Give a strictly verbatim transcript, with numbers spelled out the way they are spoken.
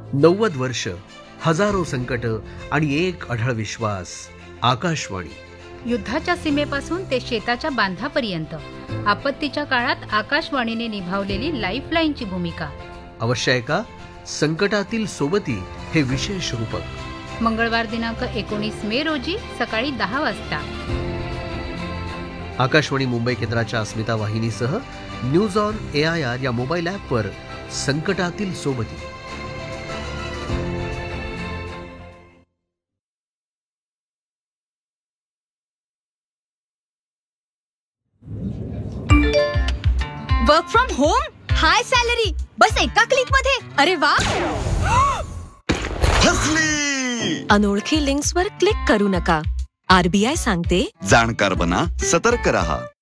नव्वद वर्ष, हजारो संकट आणि एक अढळ विश्वास. आकाशवाणी. युद्धाच्या सीमेपासून ते शेताच्या बांधापर्यंत आपत्तीच्या काळात आकाशवाणीने निभावलेली लाईफलाईनची भूमिका. अवश्य ऐका संकटातील सोबती हे विशेष रूपक. मंगळवार दिनांक एकोणीस मे रोजी सकाळी दहा वाजता. आकाशवाणी मुंबई केंद्राच्या अस्मिता वाहिनीसह news on A I R या मोबाईल ॲपवर संकटातील सोबती. Work from home, high salary, बस एका क्लिक मध्ये. अरे वा. फसली. अनोळखी लिंक्सवर क्लिक करू नका. आरबीआय सांगते, जाणकार बना, सतर्क रहा.